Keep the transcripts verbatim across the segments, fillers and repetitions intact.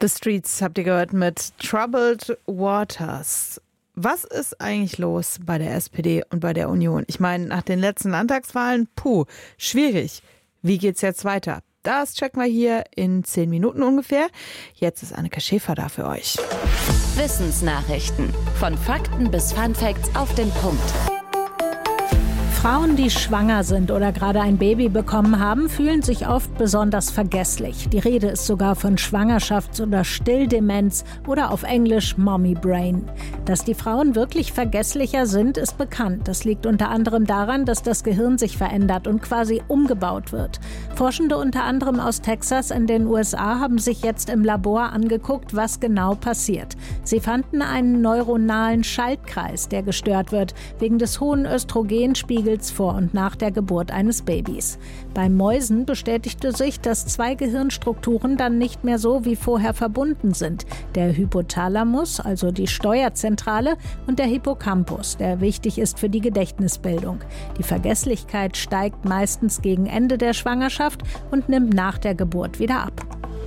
The Streets habt ihr gehört mit Troubled Waters. Was ist eigentlich los bei der S P D und bei der Union? Ich meine, nach den letzten Landtagswahlen, puh, schwierig. Wie geht's jetzt weiter? Das checken wir hier in zehn Minuten ungefähr. Jetzt ist Annika Schäfer da für euch. Wissensnachrichten. Von Fakten bis Funfacts auf den Punkt. Frauen, die schwanger sind oder gerade ein Baby bekommen haben, fühlen sich oft besonders vergesslich. Die Rede ist sogar von Schwangerschafts- oder Stilldemenz oder auf Englisch Mommy Brain. Dass die Frauen wirklich vergesslicher sind, ist bekannt. Das liegt unter anderem daran, dass das Gehirn sich verändert und quasi umgebaut wird. Forschende unter anderem aus Texas in den U S A haben sich jetzt im Labor angeguckt, was genau passiert. Sie fanden einen neuronalen Schaltkreis, der gestört wird, wegen des hohen Östrogenspiegels vor und nach der Geburt eines Babys. Bei Mäusen bestätigte sich, dass zwei Gehirnstrukturen dann nicht mehr so wie vorher verbunden sind. Der Hypothalamus, also die Steuerzentrale, und der Hippocampus, der wichtig ist für die Gedächtnisbildung. Die Vergesslichkeit steigt meistens gegen Ende der Schwangerschaft und nimmt nach der Geburt wieder ab.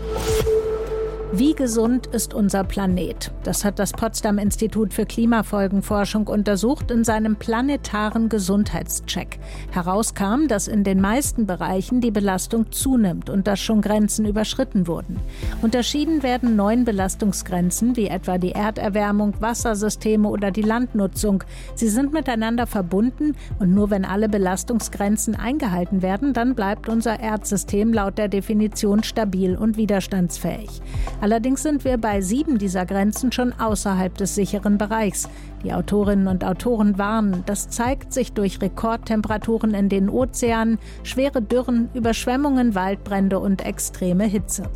Wie gesund ist unser Planet? Das hat das Potsdam-Institut für Klimafolgenforschung untersucht in seinem planetaren Gesundheitscheck. Herauskam, dass in den meisten Bereichen die Belastung zunimmt und dass schon Grenzen überschritten wurden. Unterschieden werden neun Belastungsgrenzen, wie etwa die Erderwärmung, Wassersysteme oder die Landnutzung. Sie sind miteinander verbunden und nur wenn alle Belastungsgrenzen eingehalten werden, dann bleibt unser Erdsystem laut der Definition stabil und widerstandsfähig. Allerdings sind wir bei sieben dieser Grenzen schon außerhalb des sicheren Bereichs. Die Autorinnen und Autoren warnen, das zeigt sich durch Rekordtemperaturen in den Ozeanen, schwere Dürren, Überschwemmungen, Waldbrände und extreme Hitze.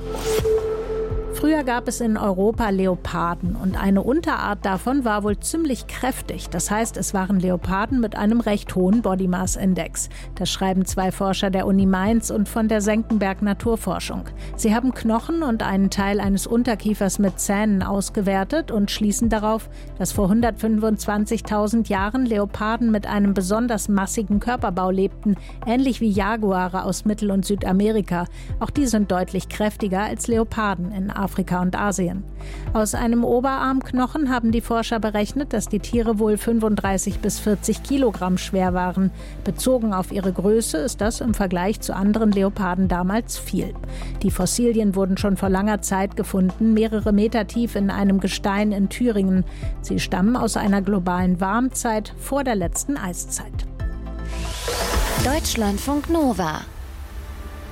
Früher gab es in Europa Leoparden und eine Unterart davon war wohl ziemlich kräftig. Das heißt, es waren Leoparden mit einem recht hohen Body Mass Index. Das schreiben zwei Forscher der Uni Mainz und von der Senckenberg Naturforschung. Sie haben Knochen und einen Teil eines Unterkiefers mit Zähnen ausgewertet und schließen darauf, dass vor hundertfünfundzwanzigtausend Jahren Leoparden mit einem besonders massigen Körperbau lebten, ähnlich wie Jaguare aus Mittel- und Südamerika. Auch die sind deutlich kräftiger als Leoparden in Afrika. Afrika und Asien. Aus einem Oberarmknochen haben die Forscher berechnet, dass die Tiere wohl fünfunddreißig bis vierzig Kilogramm schwer waren. Bezogen auf ihre Größe ist das im Vergleich zu anderen Leoparden damals viel. Die Fossilien wurden schon vor langer Zeit gefunden, mehrere Meter tief in einem Gestein in Thüringen. Sie stammen aus einer globalen Warmzeit vor der letzten Eiszeit. Deutschlandfunk Nova